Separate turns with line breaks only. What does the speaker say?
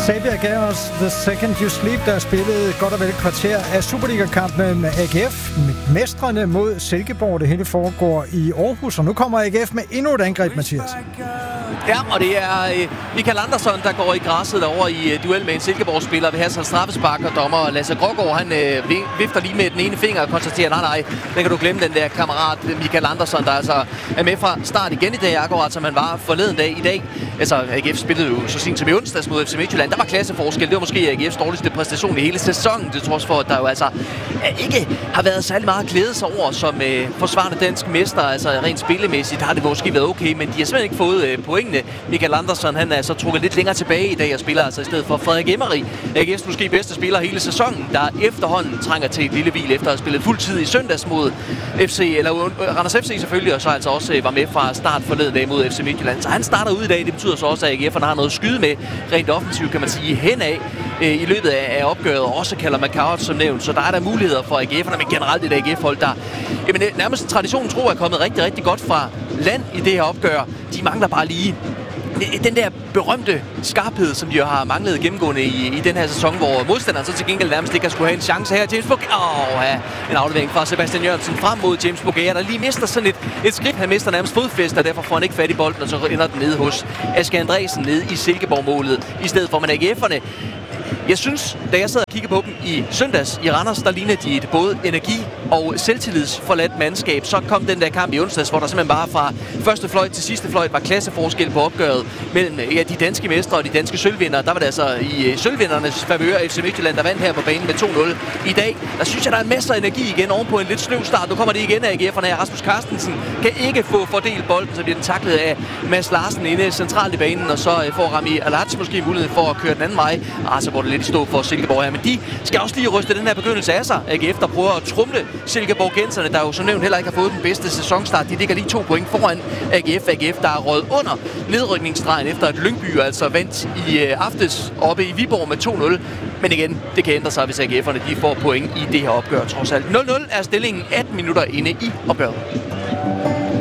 Xavier gav os The Second You Sleep, der spillede godt og vel et kvarter af Superliga-kampen med AGF. Mestrene mod Silkeborg. Det hele foregår i Aarhus, og nu kommer AGF med endnu et angreb, Mathias.
Ja, og det er Michael Andersson, der går i græsset derovre i duel med en Silkeborg-spiller ved hans straffespark, og dommer Lasse Grågaard, han vifter lige med den ene finger og konstaterer, nej, den kan du glemme, den der kammerat Michael Andersson, der altså er med fra start igen i dag, akkurat som han var forleden dag i dag. Altså, AGF spillede jo så sent som i onsdags mod FC Midtjylland. Der var klasseforskel. Det var måske AGF's dårligste præstation i hele sæsonen, det trods for, at der jo altså ikke har været særlig meget glæde sig over som forsvarende dansk mester. Altså, rent spillemæssigt har det måske været okay, men de har simpelthen ikke fået pointene. Michael Andersson, han er så trukket lidt længere tilbage i dag og spiller altså i stedet for Frederik Emery, AGF's måske bedste spiller hele sæsonen, der efterhånden trænger til et lille hvil efter at have spillet fuld tid i søndags mod Randers FC selvfølgelig, og så altså også var med fra start forleden dag mod FC Midtjylland. Så han starter ud i dag. Det betyder så også, at AGF'erne har noget at skyde med rent offensivt, kan man sige, henad i løbet af opgøret, og også kalder McCart som nævnt. Så der er der muligheder for AGF'erne, men generelt et AGF-hold, der nærmest traditionen tro er kommet rigtig, rigtig godt fra land i det her opgør. De mangler bare lige den der berømte skarphed, som de jo har manglet gennemgående i den her sæson, hvor modstanderen så til gengæld nærmest ikke har skulle have en chance her. James Bourget, en aflevering fra Sebastian Jørgensen frem mod James Bourget, der lige mister sådan et skridt. Han mister nærmest fodfæste, og derfor får han ikke fat i bolden, og så ender den nede hos Asger Andresen nede i Silkeborg-målet, i stedet for, man AGF'erne. Jeg synes, da jeg sad og kiggede på dem i søndags i Randers, der lignede de et både energi- og selvtillidsforladt mandskab. Så kom den der kamp i onsdags, hvor der simpelthen bare fra første fløjt til sidste fløjt var klasseforskel på opgøret mellem de danske mestre og de danske sølvvindere. Der var det altså i sølvvindernes favør FC Midtjylland, der vandt her på banen med 2-0. I dag, der synes jeg, der er masser af energi igen ovenpå en lidt sløv start. Nu kommer det igen af AGF'erne her. Rasmus Carstensen kan ikke få fordelt bolden, så bliver den taklet af Mads Larsen inde centralt i banen, og så får Rami Alats måske mulighed for at køre den anden vej. Så går det lidt i stå for Silkeborg her, men de skal også lige ryste den her begyndelse af sig. AGF, der prøver at trumle Silkeborg-genserne, der jo som nævnt heller ikke har fået den bedste sæsonstart. De ligger lige 2 point foran AGF, der er røget under nedrykningsstregen efter at Lyngby altså vandt i aftes oppe i Viborg med 2-0. Men igen, det kan ændre sig, hvis AGF'erne de får point i det her opgør trods alt. 0-0 er stillingen 18 minutter inde i opgøret.